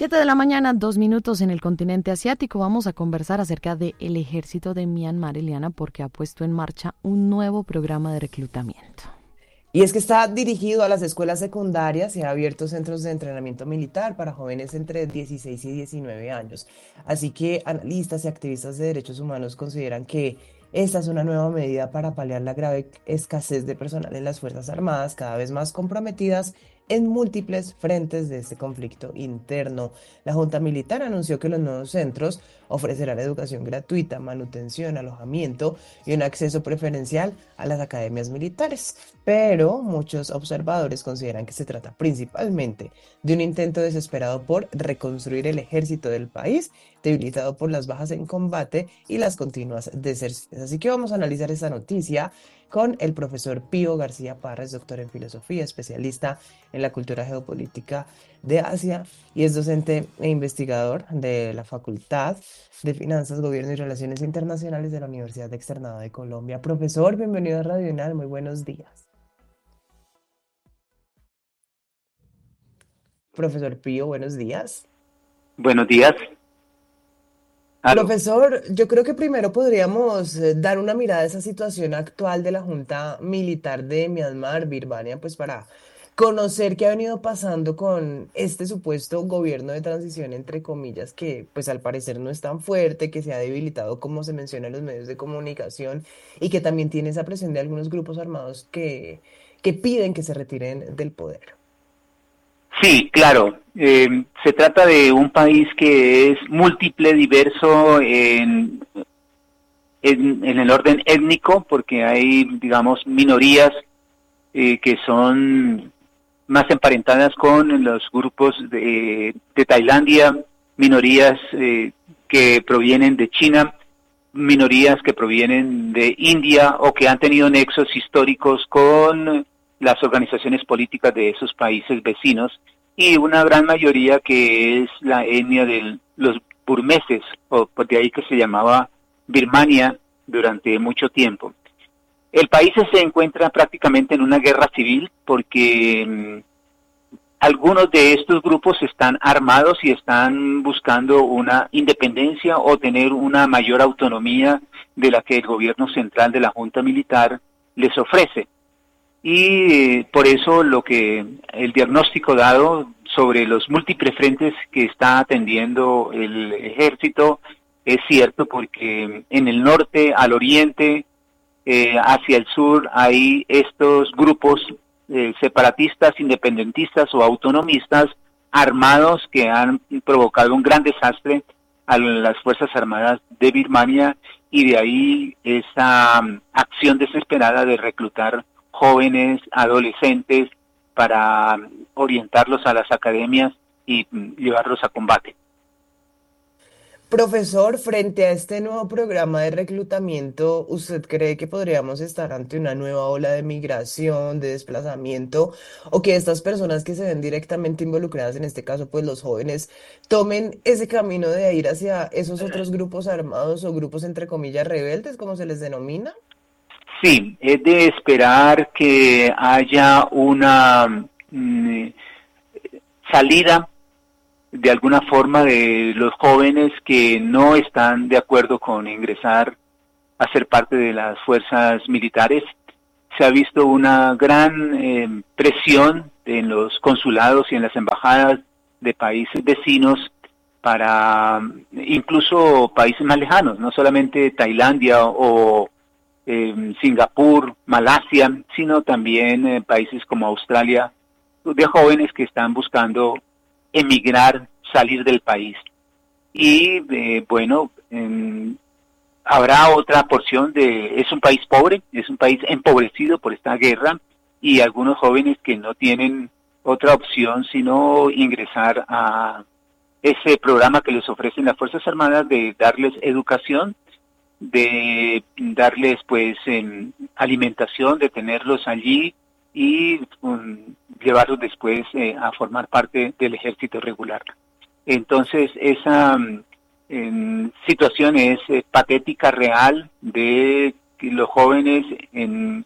7 de la mañana, 2 minutos en el continente asiático. Vamos a conversar acerca del ejército de Myanmar, Eliana, porque ha puesto en marcha un nuevo programa de reclutamiento. Y es que está dirigido a las escuelas secundarias y ha abierto centros de entrenamiento militar para jóvenes entre 16 y 19 años. Así que analistas y activistas de derechos humanos consideran que esta es una nueva medida para paliar la grave escasez de personal en las Fuerzas Armadas, cada vez más comprometidas en múltiples frentes de este conflicto interno. La Junta Militar anunció que los nuevos centros ofrecerán educación gratuita, manutención, alojamiento y un acceso preferencial a las academias militares. Pero muchos observadores consideran que se trata principalmente de un intento desesperado por reconstruir el ejército del país, debilitado por las bajas en combate y las continuas deserciones. Así que vamos a analizar esta noticia con el profesor Pío García Parres, doctor en filosofía, especialista en la cultura geopolítica de Asia y es docente e investigador de la Facultad de Finanzas, Gobierno y Relaciones Internacionales de la Universidad Externado de Colombia. Profesor, bienvenido a Radio UNAL, muy buenos días. Profesor Pío, buenos días. Buenos días. Aló. Profesor, yo creo que primero podríamos dar una mirada a esa situación actual de la Junta Militar de Myanmar, Birmania, pues para conocer qué ha venido pasando con este supuesto gobierno de transición, entre comillas, que pues al parecer no es tan fuerte, que se ha debilitado como se menciona en los medios de comunicación y que también tiene esa presión de algunos grupos armados que piden que se retiren del poder. Sí, claro. Se trata de un país que es múltiple, diverso en el orden étnico, porque hay, digamos, minorías que son más emparentadas con los grupos de Tailandia, minorías que provienen de China, minorías que provienen de India o que han tenido nexos históricos con las organizaciones políticas de esos países vecinos, y una gran mayoría que es la etnia de los burmeses, o por de ahí que se llamaba Birmania durante mucho tiempo. El país se encuentra prácticamente en una guerra civil porque algunos de estos grupos están armados y están buscando una independencia o tener una mayor autonomía de la que el gobierno central de la Junta Militar les ofrece. Y por eso el diagnóstico dado sobre los múltiples frentes que está atendiendo el ejército es cierto, porque en el norte, al oriente, hacia el sur, hay estos grupos separatistas, independentistas o autonomistas armados que han provocado un gran desastre a las Fuerzas Armadas de Birmania, y de ahí esa acción desesperada de reclutar jóvenes, adolescentes, para orientarlos a las academias y llevarlos a combate. Profesor, frente a este nuevo programa de reclutamiento, ¿usted cree que podríamos estar ante una nueva ola de migración, de desplazamiento, o que estas personas que se ven directamente involucradas, en este caso pues los jóvenes, tomen ese camino de ir hacia esos otros grupos armados o grupos entre comillas rebeldes, como se les denomina? Sí, es de esperar que haya una salida de alguna forma de los jóvenes que no están de acuerdo con ingresar a ser parte de las fuerzas militares. Se ha visto una gran presión en los consulados y en las embajadas de países vecinos para incluso países más lejanos, no solamente Tailandia o Singapur, Malasia, sino también países como Australia, de jóvenes que están buscando emigrar, salir del país. Y habrá otra porción es un país pobre, es un país empobrecido por esta guerra, y algunos jóvenes que no tienen otra opción sino ingresar a ese programa que les ofrecen las Fuerzas Armadas, de darles educación, de darles alimentación, de tenerlos allí y llevarlos después a formar parte del ejército regular. Entonces esa situación es patética, real, de que los jóvenes en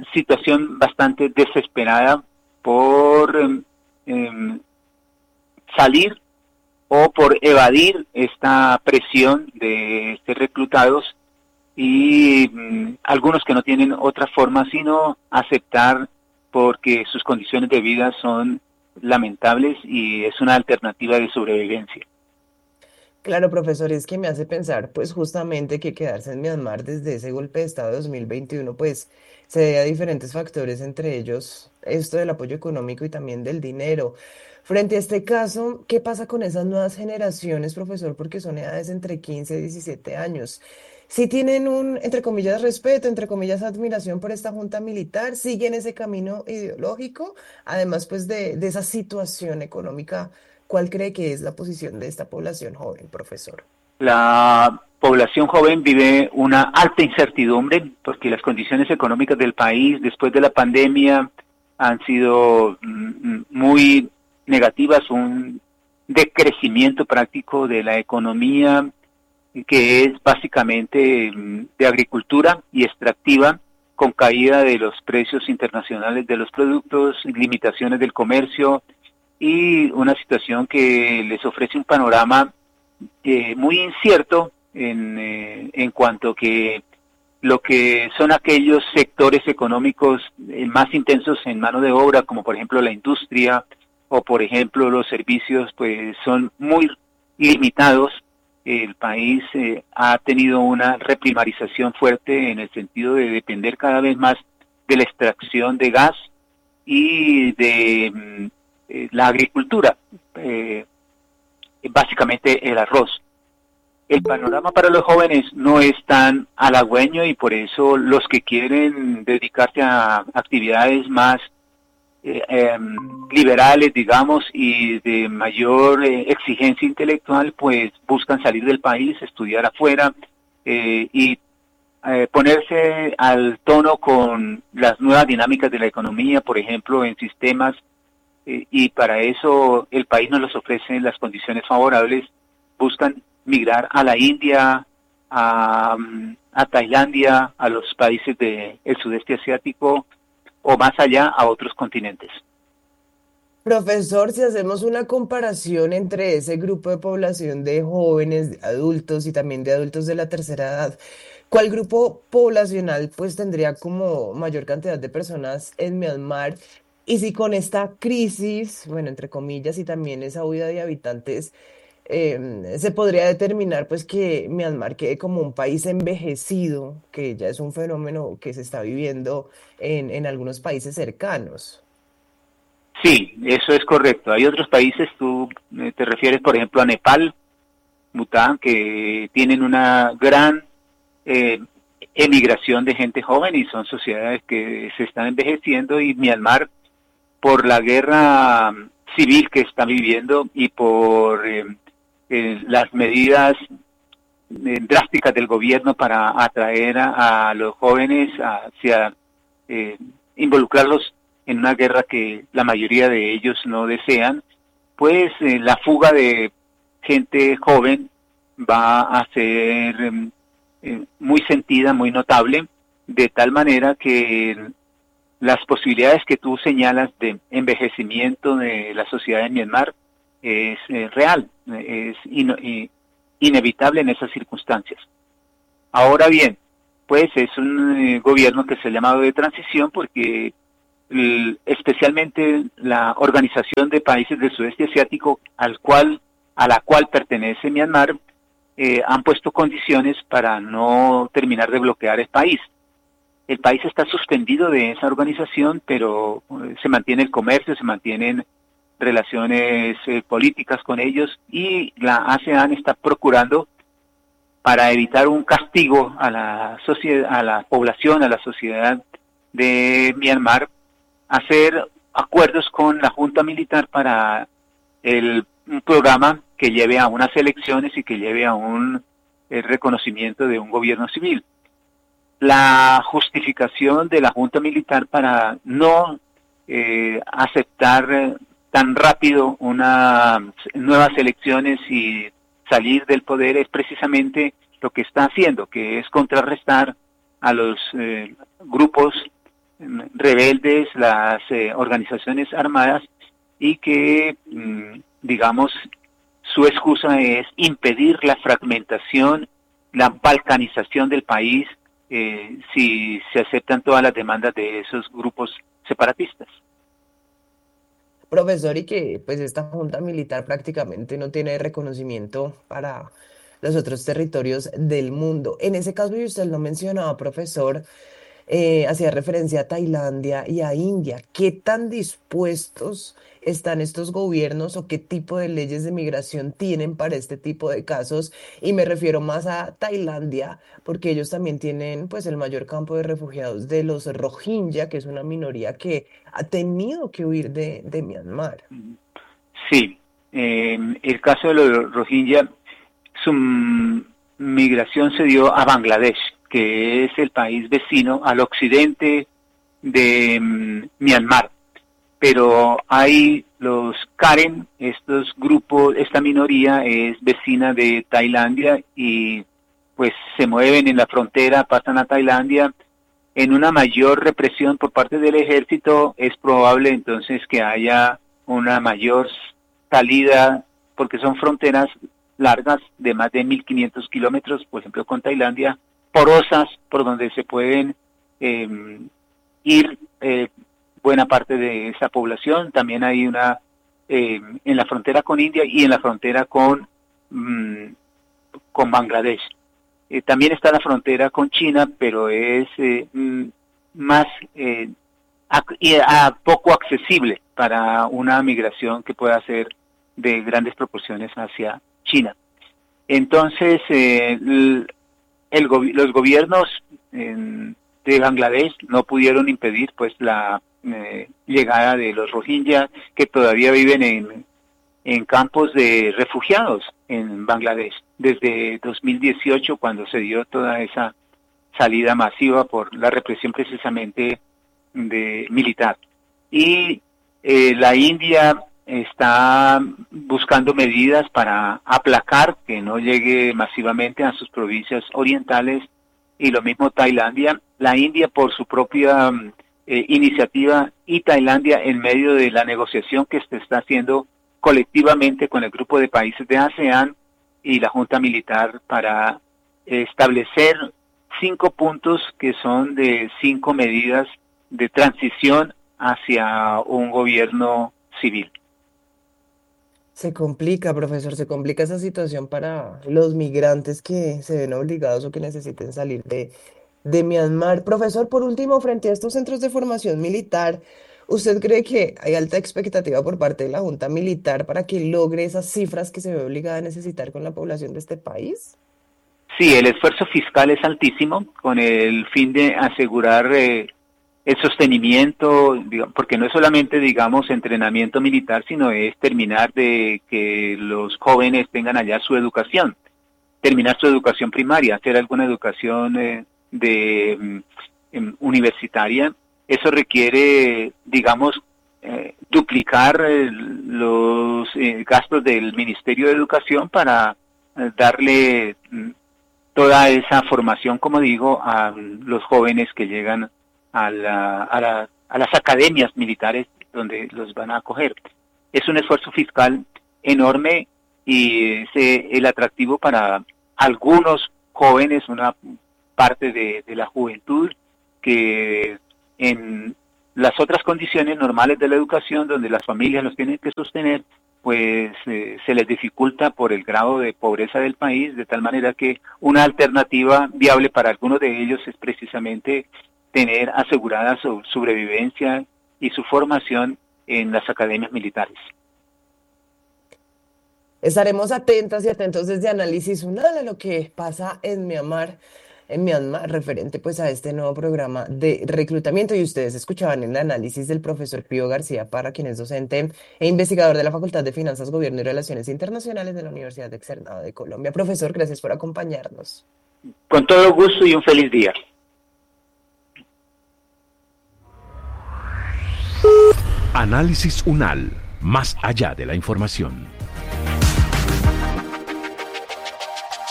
situación bastante desesperada por salir o por evadir esta presión de ser reclutados y algunos que no tienen otra forma sino aceptar porque sus condiciones de vida son lamentables y es una alternativa de sobrevivencia. Claro, profesor, es que me hace pensar, pues justamente que quedarse en Myanmar desde ese golpe de Estado de 2021, pues se debe a diferentes factores, entre ellos esto del apoyo económico y también del dinero. Frente a este caso, ¿qué pasa con esas nuevas generaciones, profesor? Porque son edades entre 15 y 17 años. Si tienen un, entre comillas, respeto, entre comillas, admiración por esta junta militar, siguen ese camino ideológico, además, pues, de esa situación económica. ¿Cuál cree que es la posición de esta población joven, profesor? La población joven vive una alta incertidumbre porque las condiciones económicas del país después de la pandemia han sido muy negativas, un decrecimiento práctico de la economía que es básicamente de agricultura y extractiva, con caída de los precios internacionales de los productos, limitaciones del comercio y una situación que les ofrece un panorama muy incierto en cuanto que lo que son aquellos sectores económicos más intensos en mano de obra, como por ejemplo la industria o por ejemplo los servicios, pues son muy limitados. El país ha tenido una reprimarización fuerte en el sentido de depender cada vez más de la extracción de gas y de la agricultura, básicamente el arroz. El panorama para los jóvenes no es tan halagüeño y por eso los que quieren dedicarse a actividades más liberales, digamos, y de mayor exigencia intelectual, pues buscan salir del país, estudiar afuera y ponerse al tono con las nuevas dinámicas de la economía, por ejemplo, en sistemas, y para eso el país no les ofrece las condiciones favorables, buscan migrar a la India, a Tailandia, a los países del sudeste asiático, o más allá a otros continentes. Profesor, si hacemos una comparación entre ese grupo de población de jóvenes, de adultos y también de adultos de la tercera edad, ¿cuál grupo poblacional pues tendría como mayor cantidad de personas en Myanmar? Y si con esta crisis, bueno, entre comillas, y también esa huida de habitantes, se podría determinar pues que Myanmar quede como un país envejecido, que ya es un fenómeno que se está viviendo en algunos países cercanos. Sí, eso es correcto. Hay otros países, tú te refieres por ejemplo a Nepal, Bután, que tienen una gran eh, emigración de gente joven y son sociedades que se están envejeciendo, y Myanmar, por la guerra civil que está viviendo y por las medidas drásticas del gobierno para atraer a los jóvenes hacia involucrarlos en una guerra que la mayoría de ellos no desean, pues la fuga de gente joven va a ser muy sentida, muy notable, de tal manera que las posibilidades que tú señalas de envejecimiento de la sociedad de Myanmar es real, es inevitable en esas circunstancias. Ahora bien, pues es un gobierno que se ha llamado de transición porque especialmente la Organización de Países del Sudeste Asiático a la cual pertenece Myanmar, han puesto condiciones para no terminar de bloquear el país. El país está suspendido de esa organización, pero se mantiene el comercio, se mantienen relaciones políticas con ellos, y la ASEAN está procurando, para evitar un castigo a la sociedad, a la población, a la sociedad de Myanmar, hacer acuerdos con la junta militar para un programa que lleve a unas elecciones y que lleve a un reconocimiento de un gobierno civil. La justificación de la junta militar para no aceptar tan rápido unas nuevas elecciones y salir del poder es precisamente lo que está haciendo, que es contrarrestar a los grupos rebeldes, las organizaciones armadas, y que digamos, su excusa es impedir la fragmentación, la balcanización del país, si se aceptan todas las demandas de esos grupos separatistas. Profesor, y que pues esta junta militar prácticamente no tiene reconocimiento para los otros territorios del mundo. En ese caso, y usted lo mencionaba, profesor, hacía referencia a Tailandia y a India. ¿Qué tan dispuestos están estos gobiernos o qué tipo de leyes de migración tienen para este tipo de casos? Y me refiero más a Tailandia, porque ellos también tienen pues el mayor campo de refugiados de los Rohingya, que es una minoría que ha tenido que huir de Myanmar. Sí, el caso de los Rohingya, su migración se dio a Bangladesh, que es el país vecino al occidente de Myanmar. Pero hay los Karen, estos grupos, esta minoría es vecina de Tailandia y pues se mueven en la frontera, pasan a Tailandia. En una mayor represión por parte del ejército es probable entonces que haya una mayor salida, porque son fronteras largas de más de 1.500 kilómetros, por ejemplo con Tailandia, porosas por donde se pueden ir buena parte de esa población. También hay una en la frontera con India y en la frontera con Bangladesh. También está la frontera con China, pero es más poco accesible para una migración que pueda ser de grandes proporciones hacia China. Entonces, los gobiernos de Bangladesh no pudieron impedir pues la llegada de los Rohingya, que todavía viven en campos de refugiados en Bangladesh desde 2018, cuando se dio toda esa salida masiva por la represión precisamente militar. Y la India está buscando medidas para aplacar que no llegue masivamente a sus provincias orientales, y lo mismo Tailandia. La India por su propia iniciativa y Tailandia en medio de la negociación que se está haciendo colectivamente con el grupo de países de ASEAN y la Junta Militar para establecer 5 puntos que son de 5 medidas de transición hacia un gobierno civil. Se complica, profesor, se complica esa situación para los migrantes que se ven obligados o que necesiten salir de Myanmar. Profesor, por último, frente a estos centros de formación militar, ¿usted cree que hay alta expectativa por parte de la Junta Militar para que logre esas cifras que se ve obligada a necesitar con la población de este país? Sí, el esfuerzo fiscal es altísimo con el fin de asegurar el sostenimiento, porque no es solamente, digamos, entrenamiento militar, sino es terminar de que los jóvenes tengan allá su educación, terminar su educación primaria, hacer alguna educación universitaria. Eso requiere, digamos, duplicar los gastos del Ministerio de Educación para darle toda esa formación, como digo, a los jóvenes que llegan a las academias militares donde los van a acoger. Es un esfuerzo fiscal enorme y es el atractivo para algunos jóvenes, una parte de la juventud que en las otras condiciones normales de la educación, donde las familias los tienen que sostener, pues se les dificulta por el grado de pobreza del país, de tal manera que una alternativa viable para algunos de ellos es precisamente tener asegurada su sobrevivencia y su formación en las academias militares. Estaremos atentas y atentos desde Análisis UNAL a lo que pasa en Myanmar, referente pues a este nuevo programa de reclutamiento. Y ustedes escuchaban el análisis del profesor Pío García Parra, quien es docente e investigador de la Facultad de Finanzas, Gobierno y Relaciones Internacionales de la Universidad Externado de Colombia. Profesor, gracias por acompañarnos. Con todo gusto y un feliz día. Análisis UNAL, más allá de la información.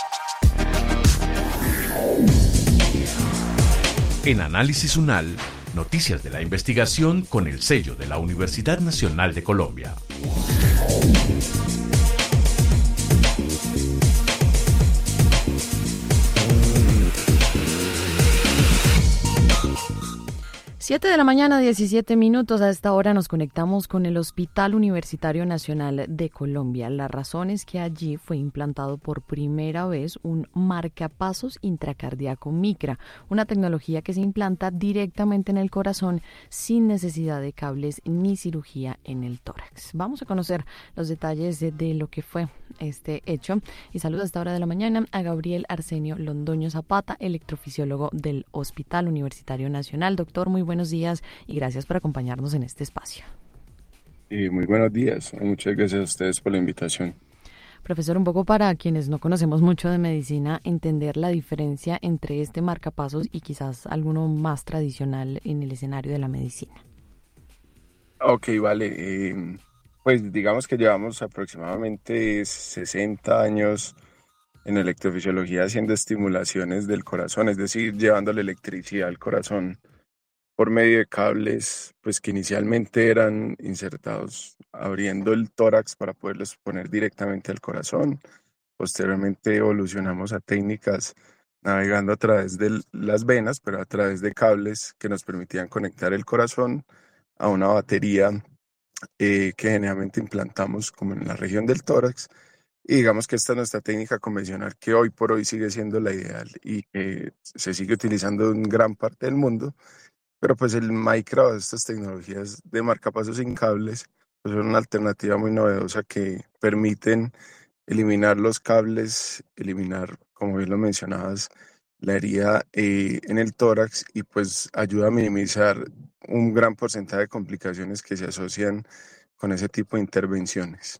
En Análisis UNAL, Noticias de la investigación con el sello de la Universidad Nacional de Colombia. Siete de la mañana, 17 minutos. A esta hora nos conectamos con el Hospital Universitario Nacional de Colombia. La razón es que allí fue implantado por primera vez un marcapasos intracardíaco Micra, una tecnología que se implanta directamente en el corazón sin necesidad de cables ni cirugía en el tórax. Vamos a conocer los detalles de lo que fue este hecho y saludo a esta hora de la mañana a Gabriel Arsenio Londoño Zapata, electrofisiólogo del Hospital Universitario Nacional. Doctor, muy buenos días y gracias por acompañarnos en este espacio. Muy buenos días, muchas gracias a ustedes por la invitación. Profesor, un poco para quienes no conocemos mucho de medicina, entender la diferencia entre este marcapasos y quizás alguno más tradicional en el escenario de la medicina. Ok, vale. Pues digamos que llevamos aproximadamente 60 años en electrofisiología haciendo estimulaciones del corazón, es decir, llevando la electricidad al corazón por medio de cables, pues que inicialmente eran insertados abriendo el tórax para poderlos poner directamente al corazón. Posteriormente evolucionamos a técnicas navegando a través de las venas, pero a través de cables que nos permitían conectar el corazón a una batería que generalmente implantamos como en la región del tórax. Y digamos que esta es nuestra técnica convencional que hoy por hoy sigue siendo la ideal y que se sigue utilizando en gran parte del mundo. Pero pues el Micra o estas tecnologías de marcapasos sin cables pues son una alternativa muy novedosa que permiten eliminar los cables, eliminar, como bien lo mencionabas, la herida en el tórax y pues ayuda a minimizar un gran porcentaje de complicaciones que se asocian con ese tipo de intervenciones.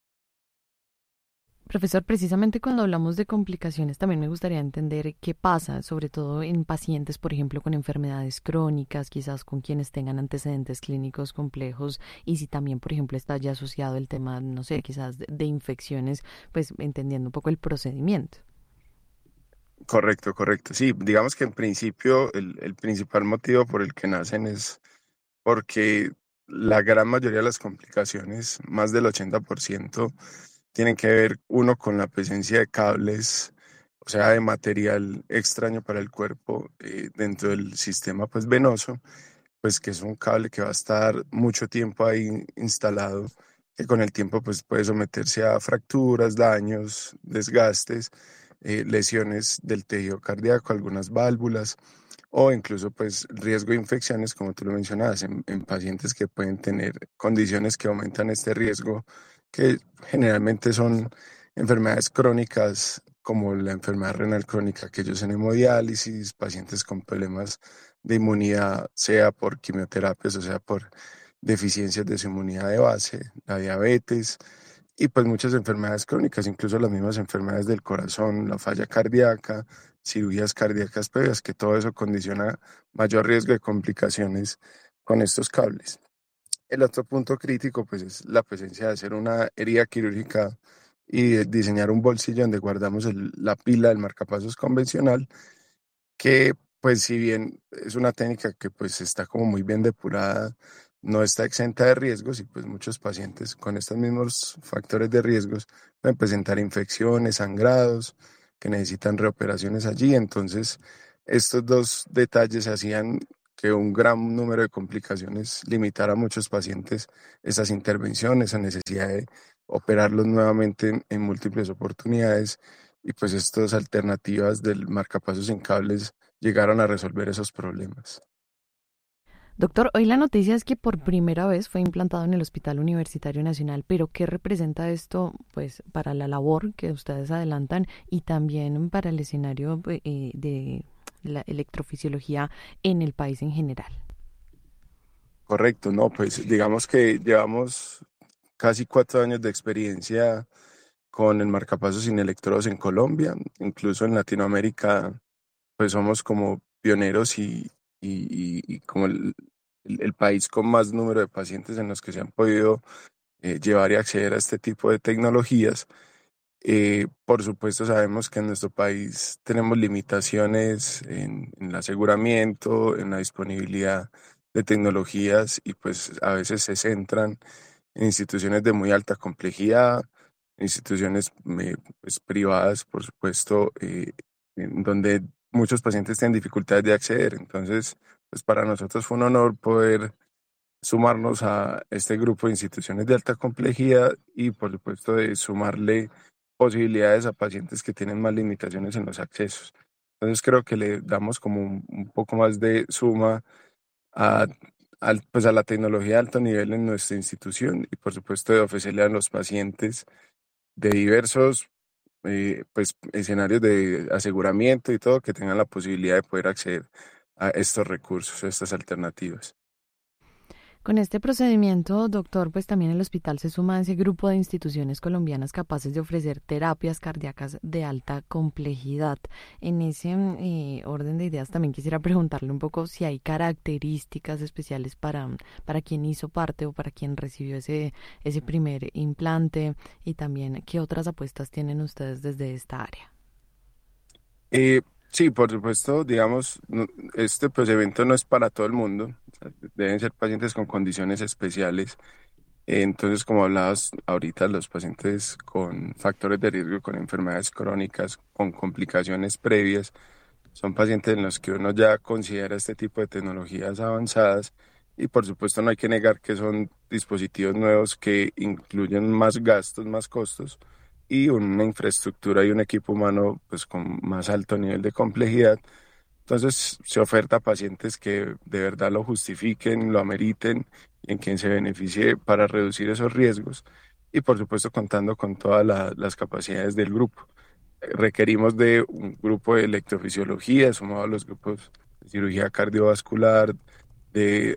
Profesor, precisamente cuando hablamos de complicaciones también me gustaría entender qué pasa, sobre todo en pacientes, por ejemplo, con enfermedades crónicas, quizás con quienes tengan antecedentes clínicos complejos y si también, por ejemplo, está ya asociado el tema, no sé, quizás de infecciones, pues entendiendo un poco el procedimiento. Correcto, correcto. Sí, digamos que en principio el principal motivo por el que nacen es porque la gran mayoría de las complicaciones, más del 80%, tienen que ver uno con la presencia de cables, o sea, de material extraño para el cuerpo dentro del sistema pues venoso, pues que es un cable que va a estar mucho tiempo ahí instalado, que con el tiempo pues puede someterse a fracturas, daños, desgastes, lesiones del tejido cardíaco, algunas válvulas o incluso pues riesgo de infecciones, como tú lo mencionabas, en pacientes que pueden tener condiciones que aumentan este riesgo, que generalmente son enfermedades crónicas como la enfermedad renal crónica, aquellos en hemodiálisis, pacientes con problemas de inmunidad, sea por quimioterapias o sea por deficiencias de su inmunidad de base, la diabetes y pues muchas enfermedades crónicas, incluso las mismas enfermedades del corazón, la falla cardíaca, cirugías cardíacas previas, que todo eso condiciona mayor riesgo de complicaciones con estos cables. El otro punto crítico pues es la presencia de hacer una herida quirúrgica y de diseñar un bolsillo donde guardamos la pila del marcapasos convencional, que pues si bien es una técnica que pues está como muy bien depurada, no está exenta de riesgos y pues muchos pacientes con estos mismos factores de riesgos pueden presentar infecciones, sangrados, que necesitan reoperaciones allí. Entonces, estos dos detalles hacían que un gran número de complicaciones limitara a muchos pacientes esas intervenciones, esa necesidad de operarlos nuevamente en múltiples oportunidades y pues estas alternativas del marcapasos sin cables llegaron a resolver esos problemas. Doctor, hoy la noticia es que por primera vez fue implantado en el Hospital Universitario Nacional, pero ¿qué representa esto pues para la labor que ustedes adelantan y también para el escenario de la electrofisiología en el país en general? Correcto, no, pues digamos que llevamos casi 4 años de experiencia con el marcapasos sin electrodos en Colombia, incluso en Latinoamérica, pues somos como pioneros y como el país con más número de pacientes en los que se han podido llevar y acceder a este tipo de tecnologías. Por supuesto, sabemos que en nuestro país tenemos limitaciones en el aseguramiento, en la disponibilidad de tecnologías y pues a veces se centran en instituciones de muy alta complejidad, instituciones pues, privadas, por supuesto, en donde muchos pacientes tienen dificultades de acceder. Entonces, pues para nosotros fue un honor poder sumarnos a este grupo de instituciones de alta complejidad y, por supuesto, de sumarle posibilidades a pacientes que tienen más limitaciones en los accesos. Entonces, creo que le damos como un poco más de suma a, pues a la tecnología de alto nivel en nuestra institución y, por supuesto, de ofrecerle a los pacientes de diversos pues, escenarios de aseguramiento y todo que tengan la posibilidad de poder acceder a estos recursos, a estas alternativas. Con este procedimiento, doctor, pues también el hospital se suma a ese grupo de instituciones colombianas capaces de ofrecer terapias cardíacas de alta complejidad. En ese orden de ideas también quisiera preguntarle un poco si hay características especiales para quien hizo parte o para quien recibió ese primer implante y también qué otras apuestas tienen ustedes desde esta área. Eh, sí, por supuesto, digamos, este pues, evento no es para todo el mundo, o sea, deben ser pacientes con condiciones especiales. Entonces, como hablabas ahorita, los pacientes con factores de riesgo, con enfermedades crónicas, con complicaciones previas, son pacientes en los que uno ya considera este tipo de tecnologías avanzadas y por supuesto no hay que negar que son dispositivos nuevos que incluyen más gastos, más costos y una infraestructura y un equipo humano pues con más alto nivel de complejidad. Entonces se oferta a pacientes que de verdad lo justifiquen, lo ameriten y en quien se beneficie para reducir esos riesgos y por supuesto contando con todas las capacidades del grupo. Requerimos de un grupo de electrofisiología sumado a los grupos de cirugía cardiovascular, de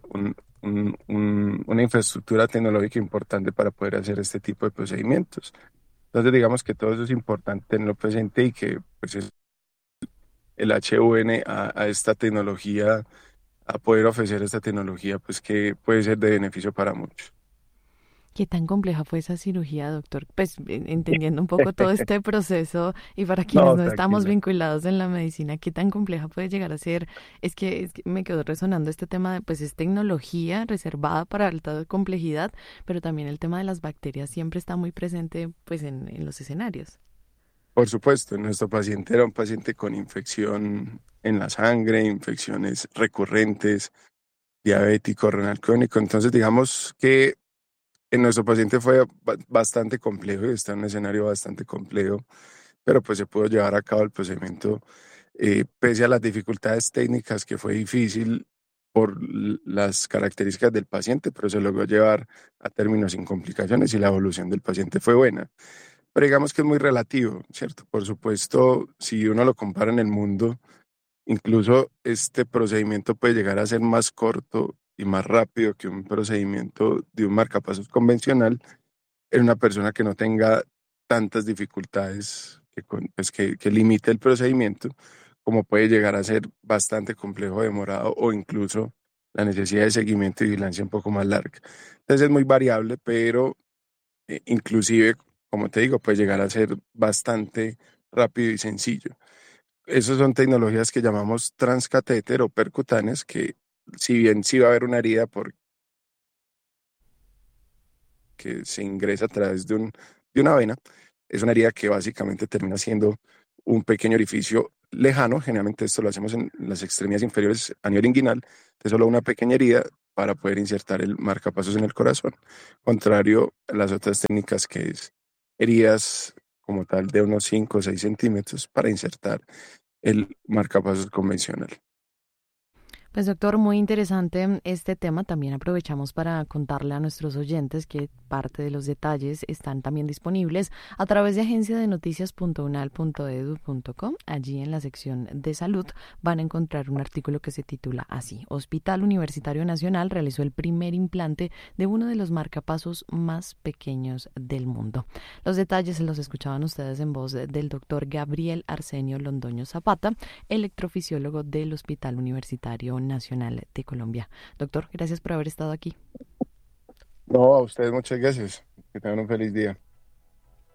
una infraestructura tecnológica importante para poder hacer este tipo de procedimientos. Entonces digamos que todo eso es importante tenerlo presente y que pues es el HUN a esta tecnología, a poder ofrecer esta tecnología, pues que puede ser de beneficio para muchos. ¿Qué tan compleja fue esa cirugía, doctor? Pues entendiendo un poco todo este proceso y para quienes No, no estamos tranquila. vinculados en la medicina, ¿qué tan compleja puede llegar a ser? Es que me quedó resonando este tema de, pues es tecnología reservada para alta complejidad, pero también el tema de las bacterias siempre está muy presente, pues en los escenarios. Por supuesto, nuestro paciente era un paciente con infección en la sangre, infecciones recurrentes, diabético, renal crónico. Entonces, digamos que en nuestro paciente fue bastante complejo y está en un escenario bastante complejo, pero pues se pudo llevar a cabo el procedimiento pese a las dificultades técnicas que fue difícil por las características del paciente, pero se logró llevar a término sin complicaciones y la evolución del paciente fue buena. Pero digamos que es muy relativo, ¿cierto? Por supuesto, si uno lo compara en el mundo, incluso este procedimiento puede llegar a ser más corto y más rápido que un procedimiento de un marcapasos convencional en una persona que no tenga tantas dificultades pues que limite el procedimiento, como puede llegar a ser bastante complejo, demorado o incluso la necesidad de seguimiento y vigilancia un poco más larga. Entonces es muy variable, pero inclusive, como te digo, puede llegar a ser bastante rápido y sencillo. Esas son tecnologías que llamamos transcatéter o percutáneas, que si bien sí va a haber una herida porque se ingresa a través de una vena, es una herida que básicamente termina siendo un pequeño orificio lejano. Generalmente esto lo hacemos en las extremidades inferiores a nivel inguinal, de solo una pequeña herida para poder insertar el marcapasos en el corazón, contrario a las otras técnicas que es heridas como tal de unos 5 o 6 centímetros para insertar el marcapasos convencional. Pues doctor, muy interesante este tema. También aprovechamos para contarle a nuestros oyentes que parte de los detalles están también disponibles a través de agenciadenoticias.unal.edu.co. Allí en la sección de salud van a encontrar un artículo que se titula así: Hospital Universitario Nacional realizó el primer implante de uno de los marcapasos más pequeños del mundo. Los detalles se los escuchaban ustedes en voz del doctor Gabriel Arsenio Londoño Zapata, electrofisiólogo del Hospital Universitario Nacional de Colombia. Doctor, gracias por haber estado aquí. No, a ustedes muchas gracias. Que tengan un feliz día.